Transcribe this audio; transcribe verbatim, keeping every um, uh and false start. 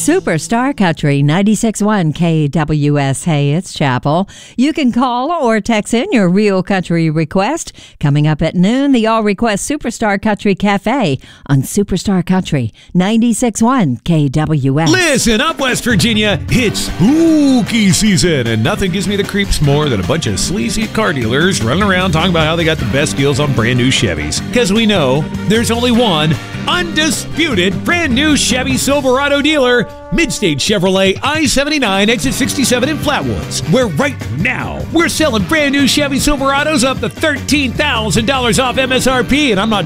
Superstar Country ninety-six point one K W S. Hey, it's Chapel. You can call or text in your real country request. Coming up at noon, the All Request Superstar Country Cafe on Superstar Country ninety-six point one K W S. Listen up, West Virginia. It's spooky season, and nothing gives me the creeps more than a bunch of sleazy car dealers running around talking about how they got the best deals on brand new Chevys. Because we know there's only one undisputed brand new Chevy Silverado dealer, Midstate Chevrolet, I seventy-nine, exit sixty-seven in Flatwoods, where right now we're selling brand new Chevy Silverados up to thirteen thousand dollars off M S R P, and I'm not